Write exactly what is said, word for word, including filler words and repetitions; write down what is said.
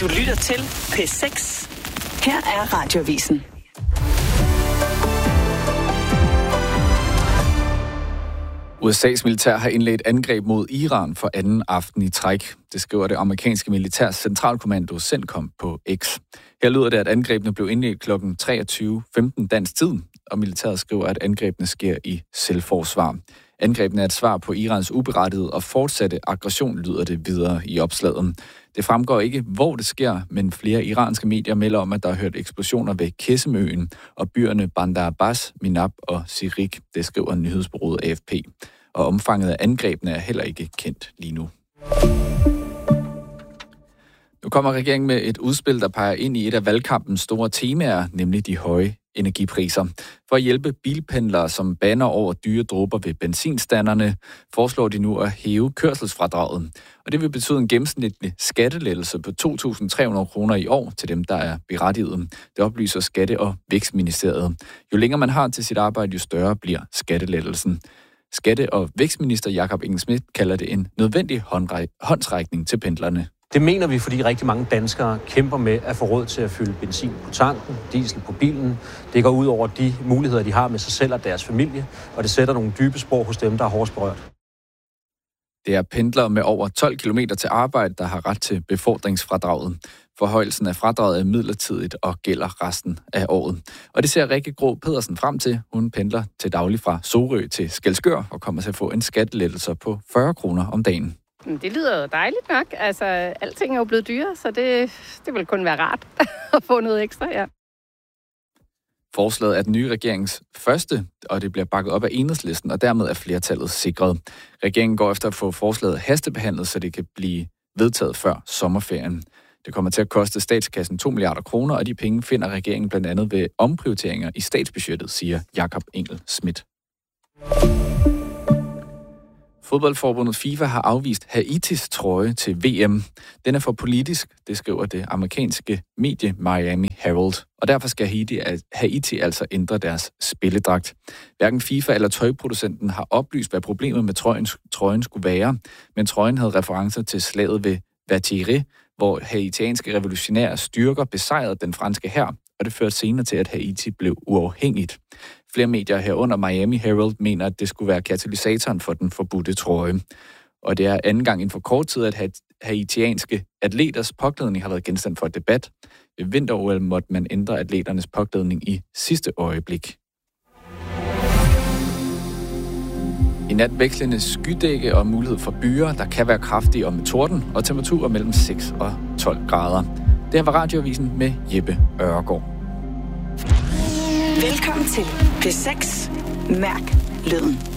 Du lytter til P seks. Her er Radioavisen. U S A's militær har indledt angreb mod Iran for anden aften i træk. Det skriver det amerikanske militærs centralkommando CENTCOM på X. Her lyder det, at angrebene blev indledt klokken treogtyve femten dansk tid, og militæret skriver, at angrebene sker i selvforsvar. Angrebene er et svar på Irans uberettigede og fortsatte aggression, lyder det videre i opslaget. Det fremgår ikke, hvor det sker, men flere iranske medier melder om, at der er hørt eksplosioner ved Kessemøen og byerne Bandar Abbas, Minab og Sirik. Det skriver nyhedsbureauet A F P. Og omfanget af angrebene er heller ikke kendt lige nu. Nu kommer regeringen med et udspil, der peger ind i et af valgkampens store temaer, nemlig de høje energipriser. For at hjælpe bilpendlere, som baner over dyre dråber ved benzinstanderne, foreslår de nu at hæve kørselsfradraget. Og det vil betyde en gennemsnitlig skattelettelse på to tusind tre hundrede kroner i år til dem, der er berettiget. Det oplyser Skatte- og Vækstministeriet. Jo længere man har til sit arbejde, jo større bliver skattelettelsen. Skatte- og Vækstminister Jakob Engel-Schmidt kalder det en nødvendig håndsrækning til pendlerne. Det mener vi, fordi rigtig mange danskere kæmper med at få råd til at fylde benzin på tanken, diesel på bilen. Det går ud over de muligheder, de har med sig selv og deres familie, og det sætter nogle dybe spor hos dem, der er hårdest berørt. Det er pendlere med over tolv kilometer til arbejde, der har ret til befordringsfradraget. Forhøjelsen af fradraget er midlertidigt og gælder resten af året. Og det ser Rikke Grå Pedersen frem til. Hun pendler til daglig fra Sorø til Skælskør og kommer til at få en skattelettelse på fyrre kroner om dagen. Det lyder jo dejligt nok. Altså, alting er jo blevet dyrere, så det, det vil kun være rart at få noget ekstra, ja. Forslaget er den nye regerings første, og det bliver bakket op af Enhedslisten, og dermed er flertallet sikret. Regeringen går efter at få forslaget hastebehandlet, så det kan blive vedtaget før sommerferien. Det kommer til at koste statskassen to milliarder kroner, og de penge finder regeringen blandt andet ved omprioriteringer i statsbudgettet, siger Jakob Engel-Schmidt. Fodboldforbundet FIFA har afvist Haitis trøje til V M. Den er for politisk, det skriver det amerikanske medie Miami Herald. Og derfor skal Haiti, Haiti altså ændre deres spilledragt. Hverken FIFA eller tøjproducenten har oplyst, hvad problemet med trøjen, trøjen skulle være, men trøjen havde referencer til slaget ved Vertiere, hvor haitianske revolutionære styrker besejrede den franske hær, og det førte senere til, at Haiti blev uafhængigt. Flere medier herunder Miami Herald mener, at det skulle være katalysatoren for den forbudte trøje. Og det er anden gang inden for kort tid, at haitianske atleters påklædning har været genstand for debat. Ved vinter-O L måtte man ændre atleternes påklædning i sidste øjeblik. I nat vekslende skydække og mulighed for byer, der kan være kraftige og med torden, og temperaturer mellem seks og tolv grader. Det her var Radioavisen med Jeppe Øregård. Velkommen til P seks. Mærk lyden.